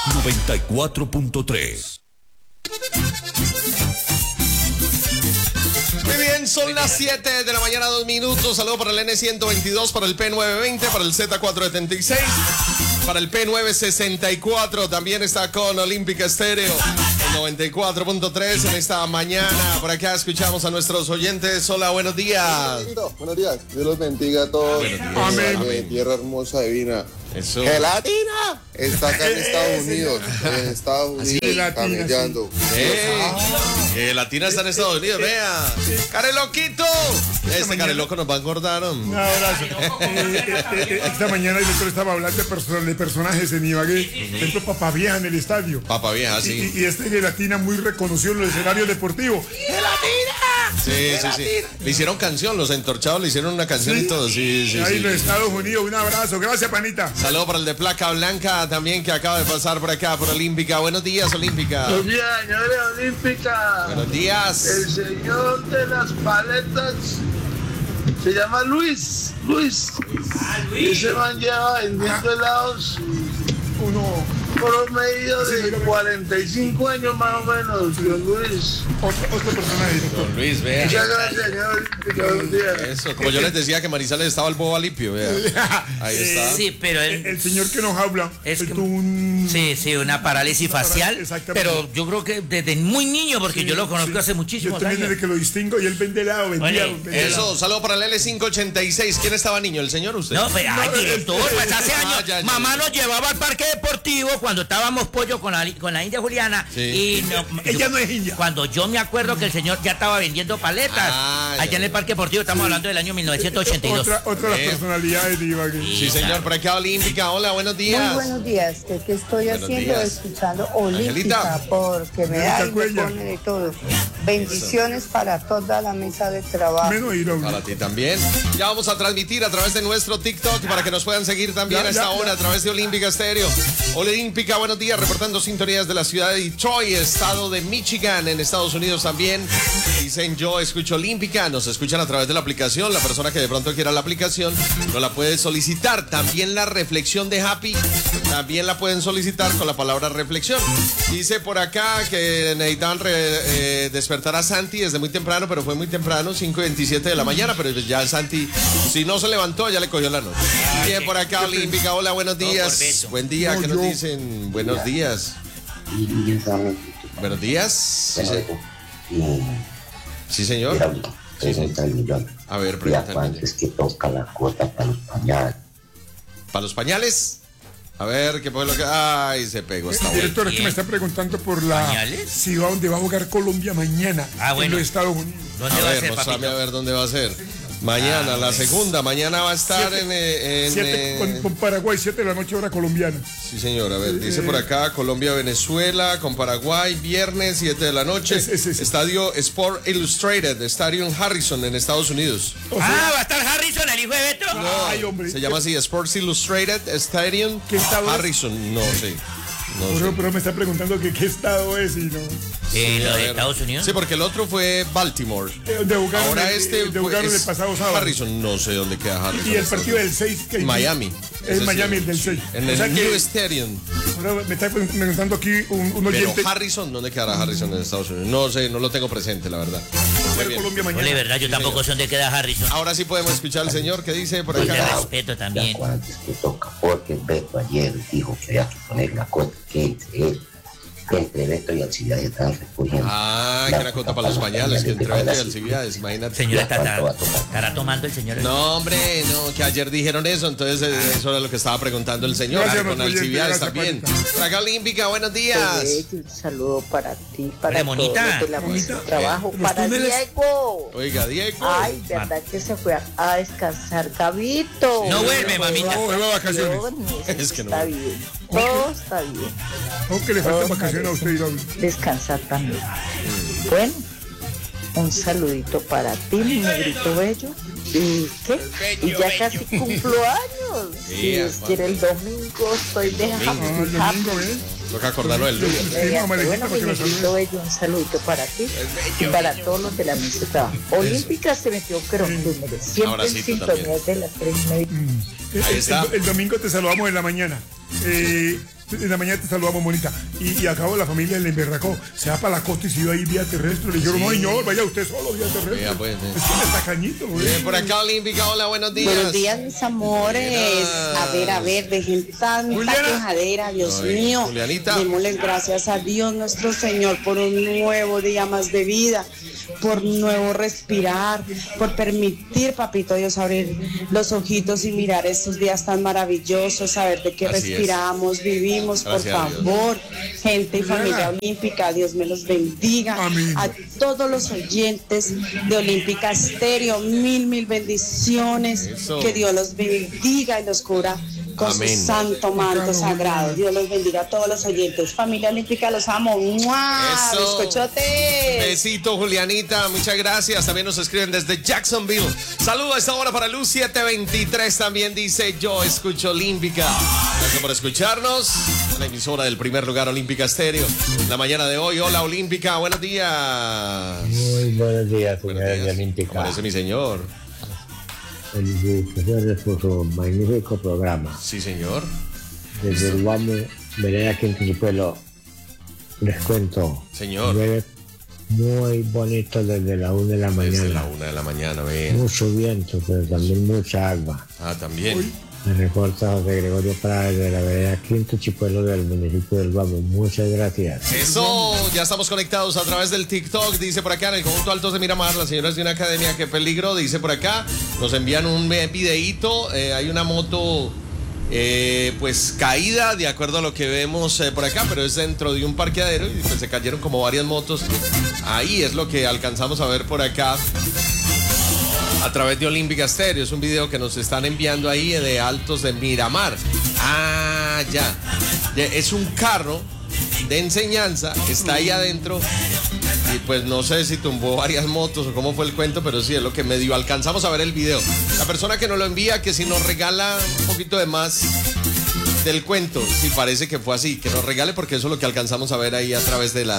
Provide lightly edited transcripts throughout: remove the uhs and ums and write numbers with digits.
94.3. Muy bien, son las 7 de la mañana, 2 minutos. Saludo para el N122, para el P920, para el Z476, para el P964. También está con Olímpica Estéreo, el 94.3 en esta mañana. Por acá escuchamos a nuestros oyentes. Hola, buenos días. Buenos días. Dios los bendiga a todos. Amén. Tierra hermosa, divina. Eso. Gelatina está acá en Estados Unidos. En Estados Unidos, camellando. Latina está en Estados Unidos, vea. ¡Careloquito! Este Careloco nos va a engordar. Un abrazo. Esta mañana el doctor estaba hablando de personajes en Ibagué. Por ejemplo, Papa Vieja en el estadio. Papa Vieja, sí. Y este Gelatina muy reconocido en el escenario deportivo. ¡Gelatina! Sí. Le hicieron canción, los entorchados le hicieron una canción y todo. Sí. Ahí en los Estados Unidos, un abrazo. Gracias, panita. Saludo para el de placa blanca también que acaba de pasar por acá, por Olímpica. Buenos días, Olímpica. Buenos días, señores Olímpica. Buenos días. El señor de las paletas se llama Luis. Y ese man lleva vendiendo helados por medio de 45 años más o menos, don Luis. Otro personaje. Don Luis, vea. Muchas gracias, señor Olímpica. Buenos días. Eso, como yo les decía que Marizales estaba el bobo limpio, vea. Ahí está. Sí, pero el señor que nos habla es que, tuvo una parálisis facial. Exactamente. Pero yo creo que desde muy niño, porque yo lo conozco hace muchísimos yo también años. Desde que lo distingo y él vende helado, vendía Eso, saludo para el L586. ¿Quién estaba niño? ¿El señor o usted? No, pero director, pues hace años. Mamá nos llevaba al parque deportivo cuando estábamos pollo con la India Juliana. Sí. Y ella no es India. Cuando yo me acuerdo que el señor ya estaba vendiendo paletas allá en el parque deportivo, estamos hablando del año 1982. Otra de las personalidades de Ibagué. Sí, señor, por acá Olímpica. Hola, buenos días. Muy buenos días. ¿Qué estoy Buenos haciendo? días. Escuchando Olímpica, Angelita. porque me da y me Cuellar. pone de todo. Bendiciones para toda la mesa de trabajo. Menos ir Para ti también. Ya vamos a transmitir a través de nuestro TikTok para que nos puedan seguir también a esta hora a través de Olímpica Estéreo. Olímpica, buenos días, reportando sintonías de la ciudad de Detroit, estado de Michigan, en Estados Unidos también. Dicen yo escucho Olímpica, nos escuchan a través de la aplicación. La persona que de pronto quiera la aplicación no la puede solicitar. También la reflexión de Happy, también la pueden solicitar con la palabra reflexión. Dice por acá que necesitaban despertar a Santi desde muy temprano, pero fue muy temprano, 5:27 de la mañana, pero ya Santi, si no se levantó, ya le cogió la noche. Bien, por acá Olímpica, hola, buenos días. Buen día, ¿qué nos dicen? Buenos días. Buenos días. Sí, señor. Sí, señor. A ver, pregúntame. Es que toca la cuota para los pañales. ¿Para los pañales? A ver, ¿qué fue lo que...? Ay, se pegó esta El director es que me está preguntando por la... ¿Pañales? Si va donde va a jugar Colombia mañana. Bueno. En los Estados Unidos. ¿Dónde A va a ver, ser, mostrame papito? a ver dónde va a ser. Mañana, la segunda. Mañana va a estar con Paraguay, 7 de la noche, hora colombiana. Sí, señor. A ver, dice por acá, Colombia-Venezuela, con Paraguay, viernes, 7 de la noche. Estadio Sport Illustrated, Estadio en Harrison, en Estados Unidos. ¿va a estar Harrison, el hijo de Beto? Ay, hombre. Se llama así, Sports Illustrated Stadium Harrison. No sé. Pero me está preguntando que qué estado es y no. ¿Los de Estados Unidos? Sí, porque el otro fue Baltimore. Donde jugaron Ahora el pasado sábado. Harrison, no sé dónde queda Harrison. Y el partido del 6 que Miami. Es Miami, el del 6. En el New Stadium. Me está preguntando aquí un oyente. Pero Harrison, ¿dónde quedará Harrison en Estados Unidos? No sé, no lo tengo presente, la verdad. Colombia mañana. De verdad, yo tampoco sé dónde queda Harrison. Ahora sí podemos escuchar al señor que dice por Pues acá. de respeto también. Es que toca porque Beto ayer dijo que había que poner la cuota que entre él. Que entre Beto y Alcibiades están recogiendo. Que era cuota para los pañales, que entre Beto y Alcibiades, imagínate. Señor, estará tomando el señor. No, hombre, no, que ayer dijeron eso, entonces eso era lo que estaba preguntando el señor. Con Alcibiades también. Traga Olímpica, buenos días. Un saludo para ti, para todos bonita. los de la mesa de trabajo. Para Diego. Oiga, Diego. Ay, verdad que se fue a descansar, Gabito. No vuelve, mamita. No, vuelve a vacaciones. Es que no. Está bien. Todo está bien. Aunque le faltan vacaciones a usted, Irán. Descansar también. Bueno, un saludito para ti, mi negrito bello. ¿Y qué? Y ya casi cumplo años. Sí, Si Dios quiere, el domingo estoy de El domingo, ¿eh? Toca acordarlo del lunes. Bueno, mi negrito bello, un saludito para ti y para todos los de la mesa de trabajo. Olímpica se metió, creo que siempre en sintonía de las 3:30. Ahí está. El domingo te saludamos en la mañana. En la mañana te saludamos, Mónica. Y acabo la familia le emberracó. Se va para la costa y se iba a ir vía terrestre. Le dijeron, no, señor, vaya usted solo vía terrestre. Ya, pues, Es que está cañito, güey. Por acá, Olímpica, hola, buenos días. Buenos días, mis amores. A ver, dejen tanta quejadera, Dios mío. Julianita. Démosle gracias a Dios nuestro Señor por un nuevo día más de vida, por nuevo respirar, por permitir, papito Dios, abrir los ojitos y mirar estos días tan maravillosos, saber de qué Así respiramos, vivimos, Gracias por a Dios. favor, gente y familia olímpica, Dios me los bendiga. Amén. A todos los oyentes de Olímpica Estéreo, mil bendiciones. Eso. Que Dios los bendiga y los cubra con Amén. su santo manto sagrado. Dios los bendiga a todos los oyentes. Familia Olímpica, los amo. ¡Mua! Eso. ¡Bizcochotes! Besito, Julianita, muchas gracias. También nos escriben desde Jacksonville. Saludos a esta hora para Luz 723. También dice, yo escucho Olímpica. Gracias por escucharnos. La emisora del primer lugar, Olímpica Estéreo. La mañana de hoy, hola Olímpica, buenos días. Muy buenos días, Buenos señora días. Olímpica. Parece mi señor. Felicitaciones por su magnífico programa. Sí, señor. Desde el Guamo, veré aquí en Quinchipuelo. Les cuento. Señor. Llueve muy bonito desde la 1 de la mañana. Desde la 1 de la mañana, ven. Mucho viento, pero también mucha agua. Ah, también. Me reporta José Gregorio Prada de la vereda Quinto Chipuelo del municipio del Guamo. Muchas gracias. Eso, ya estamos conectados a través del TikTok. Dice por acá, en el conjunto Altos de Miramar, las señoras de una academia, qué peligro. Dice por acá, nos envían un videíto. Hay una moto, pues caída, de acuerdo a lo que vemos por acá, pero es dentro de un parqueadero y pues se cayeron como varias motos. Ahí es lo que alcanzamos a ver por acá. A través de Olímpica Estéreo, es un video que nos están enviando ahí de Altos de Miramar. Ah, ya. Es un carro de enseñanza, está ahí adentro y pues no sé si tumbó varias motos o cómo fue el cuento, pero sí es lo que medio alcanzamos a ver el video. La persona que nos lo envía, que si nos regala un poquito de más del cuento, sí parece que fue así, que nos regale porque eso es lo que alcanzamos a ver ahí a través de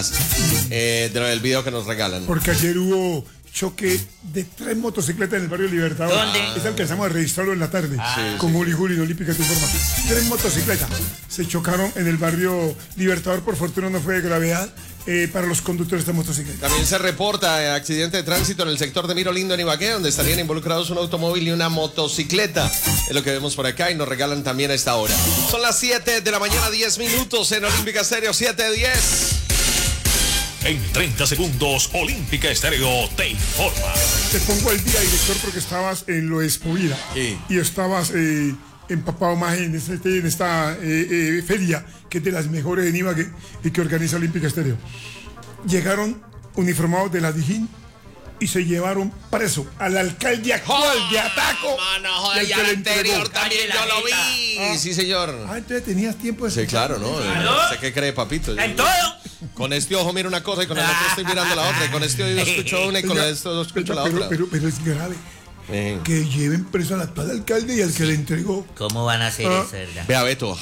del video que nos regalan. Porque ayer hubo choque de 3 motocicletas en el barrio Libertador. ¿Dónde? Es alcanzamos a registrarlo en la tarde. Sí, con Juli en Olímpica te informa. 3 motocicletas se chocaron en el barrio Libertador. Por fortuna no fue de gravedad para los conductores de motocicletas. También se reporta accidente de tránsito en el sector de Miro Lindo en Ibagué, donde estarían involucrados un automóvil y una motocicleta. Es lo que vemos por acá y nos regalan también a esta hora. Son las 7 de la mañana, 10 minutos en Olímpica Estéreo, 7:10. En 30 segundos, Olímpica Estéreo te informa. Te pongo el día, director, porque estabas en lo Expovida. Sí. Y estabas empapado más en esta feria, que es de las mejores en Ibagué y que organiza Olímpica Estéreo. Llegaron uniformados de la Dijín y se llevaron preso al alcalde actual de Ataco. Mano, y al y que al le anterior entregó. también yo lo vi. Sí, señor. Entonces tenías tiempo de Sí, claro, ¿no? ¿Usted qué cree, papito? En todo. Con este ojo miro una cosa y con el otro estoy mirando la otra. Y con este oído escucho una y con esto escucho la otra. Pero es grave que lleven preso al actual alcalde y al que le entregó. ¿Cómo van a hacer eso, verdad? Vea, Beto,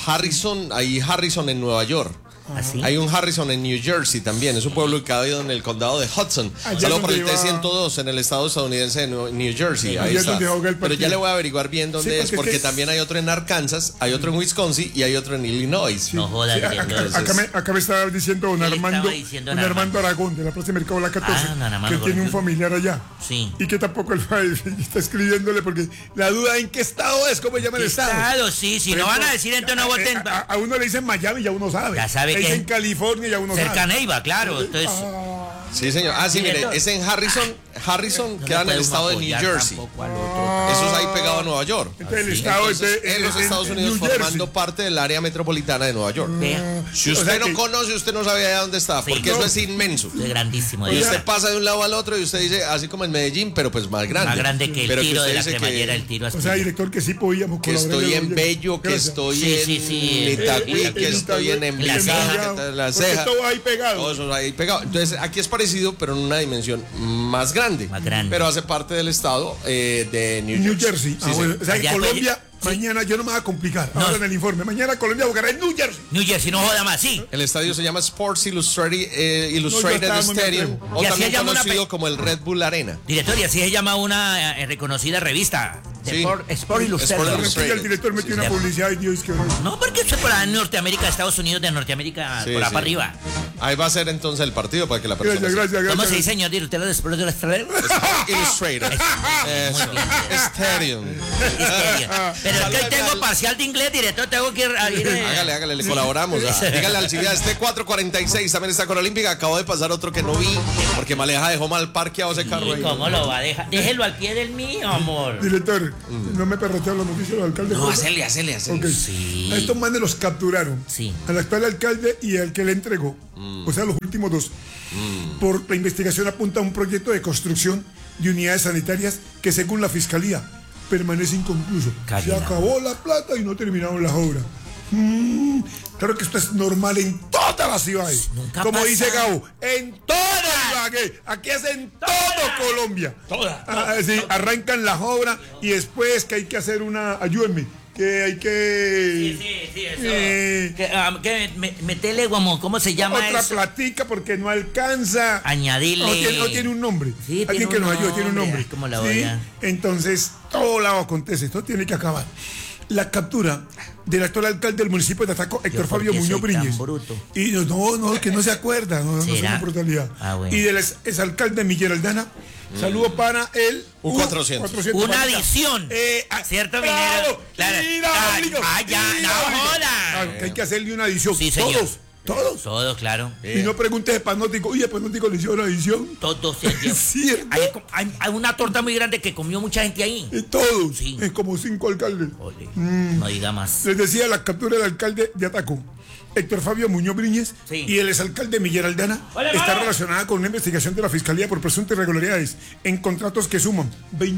hay Harrison en Nueva York. ¿Así? Hay un Harrison en New Jersey también. Es un pueblo ubicado en el condado de Hudson. Allá Solo por donde el va- T-102 en el estado estadounidense de New Jersey. Ahí Allá es está. donde ahoga el Pero ya partido. le voy a averiguar bien dónde Sí, es, porque es que- también hay otro en Arkansas, hay otro en Wisconsin y hay otro en Illinois. No jodas, Sí, director. acá me estaba diciendo don ¿Qué le estaba Armando, diciendo don don Armando Aragón de la Plaza de Mercado La 14, Ah, don Armando que tiene un Aragón. familiar allá. Sí. Y que tampoco él está escribiéndole porque la duda en qué estado es, cómo llama el estado. Estado, sí, si no van a decir entonces no voten. A uno le dicen Miami, ya uno sabe. Ya sabe Le que dicen es California, ya uno Cerca sabe. Neiva, claro. Entonces, Sí, señor. Ah, sí, mire, Director. es en Harrison, no queda en el podemos estado de New apoyar Jersey. tampoco al otro. Eso es ahí pegado a Nueva York. Entonces el estado Entonces, es en los Estados Unidos New Jersey. formando parte del área metropolitana de Nueva York. Vea, Si O usted sea no que- conoce, usted no sabe de dónde está, Sí. porque No. eso es inmenso. es grandísimo. Y de usted verdad. pasa de un lado al otro y usted dice, así como en Medellín, pero pues más grande. Más grande que el Pero tiro usted de la dice que- cremallera, el tiro O sea, Astilla. director, que sí podíamos Que colaborar. estoy en en el- Bello, que Gracias. estoy Sí, en sí, sí, Itagüí, que en estoy en Itagüí, Envigado, porque La Ceja. todo ahí pegado. Todo eso ahí pegado. Entonces, aquí es parecido, pero en una dimensión más grande. Más grande. Pero hace parte del estado de New Jersey. Sí, sí. Bueno, o sea, que Allá Colombia, sí. mañana yo no me voy a complicar. No. Ahora en el informe. Mañana Colombia jugará en New Jersey. New Jersey, no joda más, sí. El estadio se llama Sports Illustrated No, yo Stadium, estaba o Y así también se llama una conocido como el Red Bull Arena. Director, y así se llama una reconocida revista Sport Illustrated. El director metió una publicidad y Dios que no, porque eso es para Norteamérica, Estados Unidos de Norteamérica, por ahí para arriba. Ahí va a ser entonces el partido para que la persona... Gracias. ¿Cómo se dice, señor director de Sport Illustrated? Illustrated. Stadium. Pero es que tengo parcial de inglés, director, tengo que ir... Hágale, le colaboramos. Dígale al Ciudad este 446, también está con Olímpica. Acabo de pasar otro que no vi, porque Maleja dejó mal parqueado ese carro ahí. ¿Cómo lo va a dejar? Déjelo al pie del mío, amor. Director, no me perrotea la noticia del alcalde. No, hacele. Okay. Sí. A estos manes los capturaron. Sí. Al actual alcalde y al que le entregó. O sea, los últimos dos. Por la investigación apunta a un proyecto de construcción de unidades sanitarias que, según la fiscalía, permanece inconcluso. Se acabó la plata y no terminaron las obras. Claro que esto es normal en todas las ciudades. Como dice Gabo, en todas las ciudades. Aquí es en todo Colombia. Sí, arrancan las obras y después que hay que hacer ayúdenme. Que hay que... Sí, eso. Que meterle como, ¿cómo se llama otra eso? platica porque no alcanza. Añadirle... No tiene un nombre. Sí, alguien que nos ayude, tiene un nombre. ¿Cómo la voy a...? Entonces, todo lado acontece. Esto tiene que acabar. La captura del actual alcalde del municipio de Ataco, Héctor Fabio Muñoz Briñez. Y que no se acuerda, no es una brutalidad. Bueno. Y del exalcalde Miguel Aldana. Saludo para el U400. Una adición. ¿Cierto, minero? Claro. No joda. Hay que hacerle una adición. Sí, señor. Todos, claro. Y no preguntes de Panótico. Oye, Panótico le hicieron una edición. Todos. Es cierto. Hay una torta muy grande que comió mucha gente ahí. Todos. Sí. Es como 5 alcaldes. No diga más. Les decía la captura del alcalde de Ataco, Héctor Fabio Muñoz Briñez, y el exalcalde Miguel Aldana está relacionada con una investigación de la Fiscalía por presuntas irregularidades en contratos que suman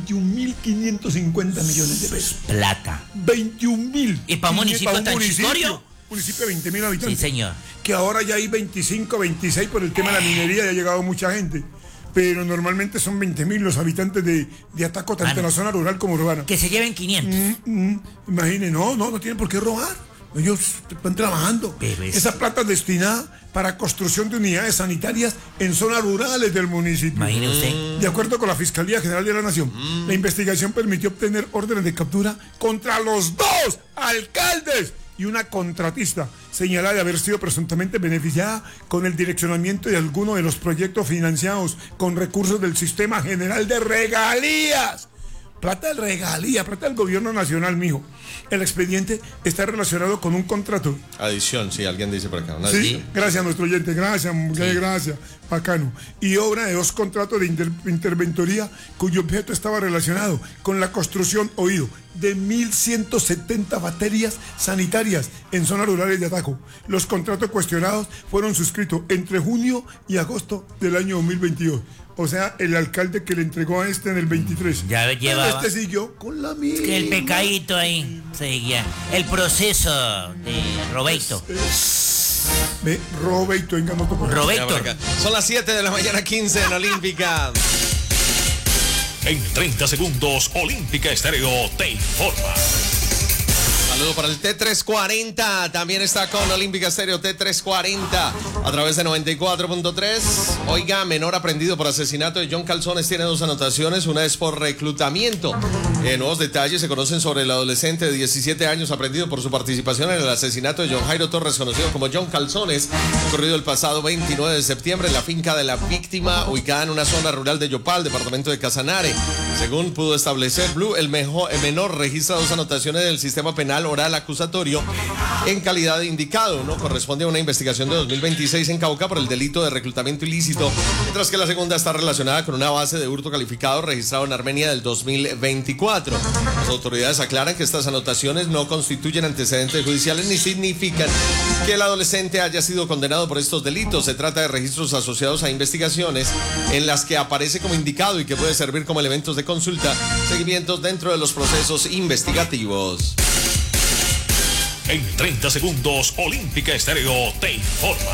21.550 millones de pesos. Plata. 21.000. ¿Y para un municipio tan chistorio? Municipio de 20.000 habitantes. Sí, señor. Que ahora ya hay 25, 26 por el tema de la minería, ya ha llegado mucha gente. Pero normalmente son 20.000 los habitantes de Ataco, tanto en la zona rural como urbana. Que se lleven 500. Imaginen, no tienen por qué robar. Ellos están trabajando. Esa plata es destinada para construcción de unidades sanitarias en zonas rurales del municipio. Imagine usted. De acuerdo con la Fiscalía General de la Nación, la investigación permitió obtener órdenes de captura contra los 2 alcaldes y una contratista señalada de haber sido presuntamente beneficiada con el direccionamiento de alguno de los proyectos financiados con recursos del Sistema General de Regalías. Plata de regalía, plata del gobierno nacional, mijo. El expediente está relacionado con un contrato. Adición, sí, alguien dice por acá. Sí, gracias a nuestro oyente, gracias, bacano. Y obra de 2 contratos de interventoría cuyo objeto estaba relacionado con la construcción, de 1.170 baterías sanitarias en zonas rurales de Ataco. Los contratos cuestionados fueron suscritos entre junio y agosto del año 2022. O sea, el alcalde que le entregó a este en el 23. Ya llevaba. Este siguió con la misma. Que el pecadito ahí seguía. El proceso de Roberto. Roberto, venga, no toco. Roberto. Son las 7 de la mañana, 15 en Olímpica. En 30 segundos, Olímpica Estéreo te informa. Saludo para el T340, también está con Olímpica Estéreo T340 a través de 94.3. Oiga, menor aprendido por asesinato de John Calzones tiene 2 anotaciones, una es por reclutamiento. Nuevos detalles se conocen sobre el adolescente de 17 años aprendido por su participación en el asesinato de John Jairo Torres, conocido como John Calzones, ocurrido el pasado 29 de septiembre en la finca de la víctima, ubicada en una zona rural de Yopal, departamento de Casanare. Según pudo establecer Blue, el menor registra 2 anotaciones del sistema penal oral acusatorio en calidad de indicado. Uno corresponde a una investigación de 2026 en Cauca por el delito de reclutamiento ilícito, mientras que la segunda está relacionada con una base de hurto calificado registrado en Armenia del 2024. Las autoridades aclaran que estas anotaciones no constituyen antecedentes judiciales ni significan que el adolescente haya sido condenado por estos delitos. Se trata de registros asociados a investigaciones en las que aparece como indicado y que puede servir como elementos de consulta, seguimientos dentro de los procesos investigativos. En 30 segundos, Olímpica Estéreo te informa.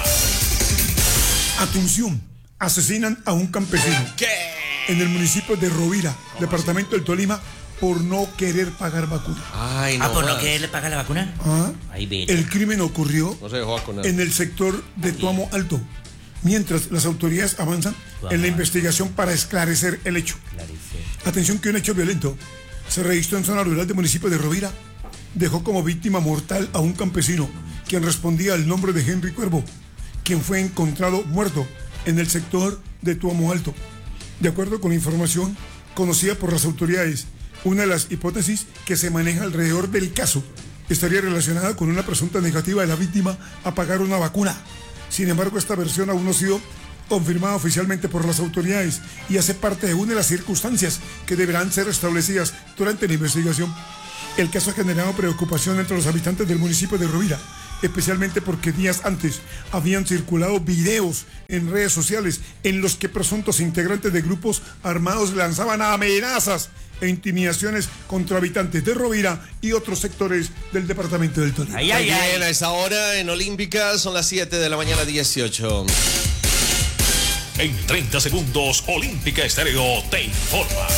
Atención, asesinan a un campesino. ¿Qué? En el municipio de Rovira, departamento del Tolima, por no querer pagar vacuna. Ay, no. ¿Por no quererle pagar la vacuna? Ahí viene. El crimen ocurrió no se dejó vacunar en el sector de Tuamo Alto, mientras las autoridades avanzan en la investigación para esclarecer el hecho. Atención que un hecho violento se registró en zona rural del municipio de Rovira. Dejó como víctima mortal a un campesino, quien respondía al nombre de Henry Cuervo, quien fue encontrado muerto en el sector de Tuamo Alto. De acuerdo con la información conocida por las autoridades, una de las hipótesis que se maneja alrededor del caso estaría relacionada con una presunta negativa de la víctima a pagar una vacuna. Sin embargo, esta versión aún no ha sido confirmada oficialmente por las autoridades y hace parte de una de las circunstancias que deberán ser establecidas durante la investigación. El caso ha generado preocupación entre los habitantes del municipio de Rovira, especialmente porque días antes habían circulado videos en redes sociales en los que presuntos integrantes de grupos armados lanzaban amenazas e intimidaciones contra habitantes de Rovira y otros sectores del departamento del Tolima. Bien, a esa hora en Olímpica son las 7 de la mañana 18. En 30 segundos, Olímpica Estéreo te informa.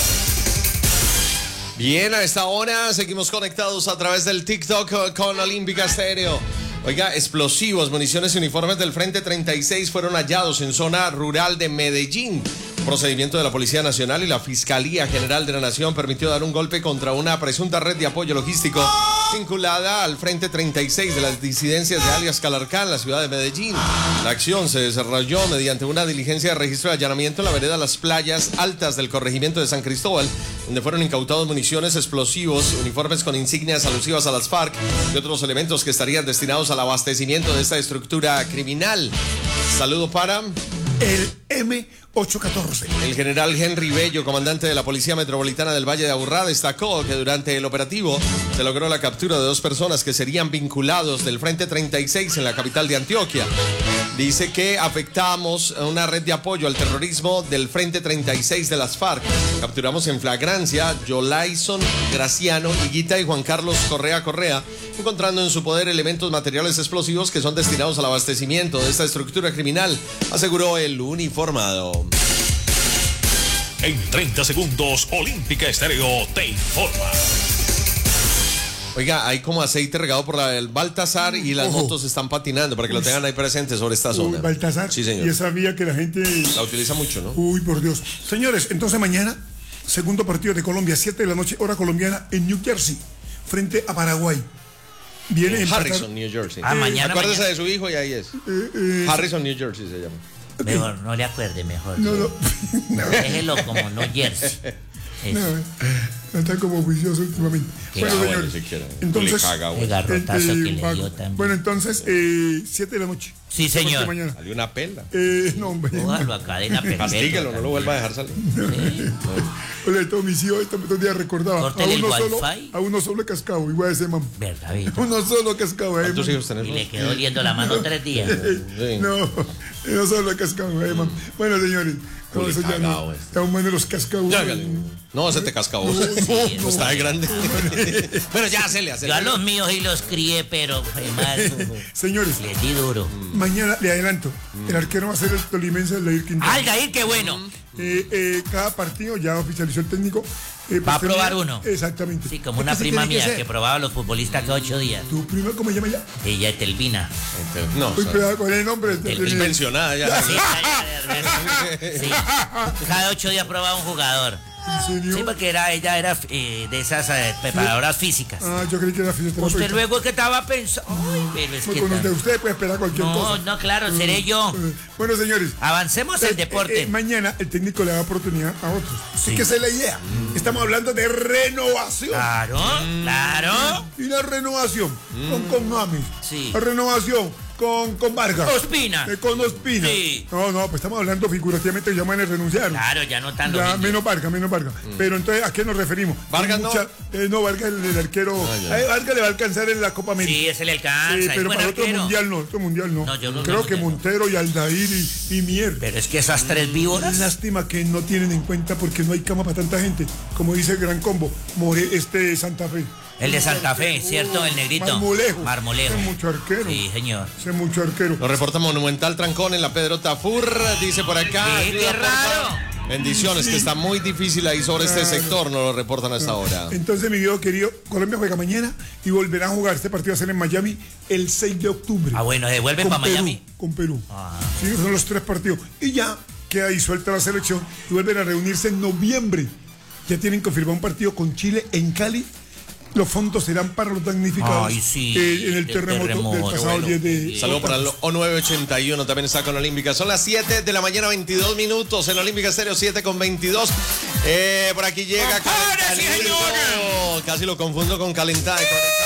Bien, a esta hora seguimos conectados a través del TikTok con Olímpica Estéreo. Oiga, explosivos, municiones y uniformes del Frente 36 fueron hallados en zona rural de Medellín. Procedimiento de la Policía Nacional y la Fiscalía General de la Nación permitió dar un golpe contra una presunta red de apoyo logístico vinculada al Frente 36 de las disidencias de alias Calarcá en la ciudad de Medellín. La acción se desarrolló mediante una diligencia de registro de allanamiento en la vereda Las Playas Altas del corregimiento de San Cristóbal, donde fueron incautados municiones, explosivos, uniformes con insignias alusivas a las FARC y otros elementos que estarían destinados al abastecimiento de esta estructura criminal. Saludo para el M814. El general Henry Bello, comandante de la Policía Metropolitana del Valle de Aburrá, destacó que durante el operativo se logró la captura de 2 personas que serían vinculados del Frente 36 en la capital de Antioquia. Dice que afectamos a una red de apoyo al terrorismo del Frente 36 de las FARC. Capturamos en flagrancia Yolaison Graciano, Higuita y Juan Carlos Correa, encontrando en su poder elementos materiales explosivos que son destinados al abastecimiento de esta estructura criminal, aseguró el uniformado. En 30 segundos, Olímpica Estéreo te informa. Oiga, hay como aceite regado por el Baltasar y las motos están patinando para que lo tengan ahí presente sobre esta zona. Baltasar. Sí, señor. Y esa vía que la gente la utiliza mucho, ¿no? Uy, por Dios. Señores, entonces mañana, segundo partido de Colombia, 7 de la noche, hora colombiana, en New Jersey, frente a Paraguay. Viene en Harrison, New Jersey. Mañana. Acuérdese de su hijo y ahí es. Harrison, New Jersey se llama. Mejor, no le acuerde, mejor. No. Déjelo como New Jersey. No está como juicioso últimamente. Bueno, señores, entonces, bueno, entonces 7 de la noche. Sí, señor. Salió una pela. No, hombre. Póngalo a cadena perpetua. Castíguelo, no lo vuelva a dejar salir. Oye, todos mis hijos estos días recordaba. A uno solo cascado, igual a ese mamá. ¿Verdad? Uno solo cascado. ¿Cuántos hijos tenés? Y le quedó oliendo la mano 3 días. No, uno solo cascado, mamá. Bueno, señores. No, eso ya no. Está un de los cascados. No, ese te cascabó. No está de grande. Bueno, ya, hacele. Yo a los míos y los crié, pero señores, les di duro. Mañana le adelanto. El arquero va a ser el tolimense Aldair Quintana. Aldair, qué bueno. Cada partido ya oficializó el técnico. Va a probar uno. Exactamente. Sí, como una prima mía que probaba a los futbolistas cada 8 días. ¿Tu prima cómo se llama ya? Ella es Telvina. No. Uy, pero con el nombre. Es pensionada ya. Sí. Cada 8 días probaba un jugador. ¿En serio? Sí, porque ella era de esas preparadoras físicas. Yo creí que era fisioterapeuta. Usted luego que estaba pensando. Pero es que con usted puede esperar cualquier cosa. No, claro, seré yo. Bueno, señores. Avancemos el deporte. Mañana el técnico le da oportunidad a otros. Sí. Que esa es la idea. Estamos hablando de renovación. Claro. Y la renovación con Mames. Sí. La renovación con Vargas. Ospina. Con Ospina. Sí. No, pues estamos hablando figurativamente, ya van a renunciar. Claro, ya no tanto. Menos Vargas. Pero entonces, ¿a qué nos referimos? Vargas no, Vargas el arquero. Vargas le va a alcanzar en la Copa América. Sí, ese le alcanza. Sí, pero para otro mundial no. Yo creo que Montero y Aldair y Mier. Pero es que esas 3 víboras. Lástima que no tienen en cuenta porque no hay cama para tanta gente. Como dice el gran combo, Santa Fe. El de Santa Fe, ¿cierto? El negrito. Marmolejo. Es mucho arquero. Sí, señor. Es mucho arquero. Lo reporta Monumental Trancón en la Pedro Tafur. Dice por acá. ¡Qué raro! Bendiciones, que está muy difícil ahí sobre este sector. No lo reportan hasta ahora. Entonces, mi Dios querido, Colombia juega mañana y volverá a jugar. Este partido va a ser en Miami el 6 de octubre. Bueno, devuelven para Miami. Con Perú. Sí, son los 3 partidos. Y ya queda disuelta la selección y vuelven a reunirse en noviembre. ya tienen confirmado un partido con Chile en Cali. Los fondos serán para los damnificados en el terremoto del pasado 10 de... Saludos para el O981, también está con Olímpica. Son las 7 de la mañana, 22 minutos en Olímpica Estéreo, 7:22. Por aquí llega Calentadito. Casi lo confundo con Calentado.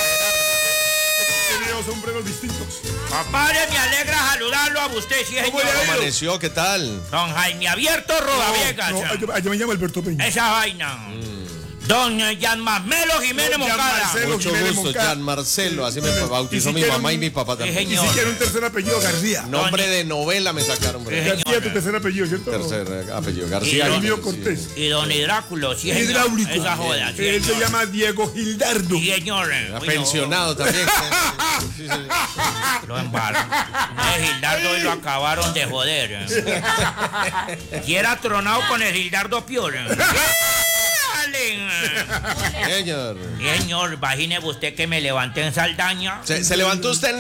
Sombreros distintos. Compadre, me alegra saludarlo a usted, sí, señor. ¿Cómo amaneció? ¿Qué tal? Don Jaime Abierto Rodaviegas. Yo me llamo Alberto Peña. Esa vaina. Don Jan Marcelo Jiménez Moncada. Mucho gusto, Jan Marcelo. Así me bautizó mi mamá y mi papá también. Y si quiere un tercer apellido, García. Nombre de novela me sacaron. García, tu tercer apellido, ¿cierto? Tercer apellido, García. Y el mío Cortés. Y don Hidráculo, sí, Hidráulico. Esa joda, sí, él se llama Diego Gildardo. Sí, señor. Pensionado también. Sí, lo embarran. El Gildardo y lo acabaron de joder. Y era tronado con el Gildardo Pior. Señor. Señor, imagínese usted que me levanté en Saldaña. ¿Se levantó usted